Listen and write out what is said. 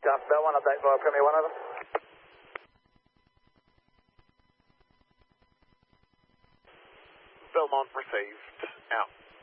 Bell 1, update for Premier 1 over. Belmont received, out.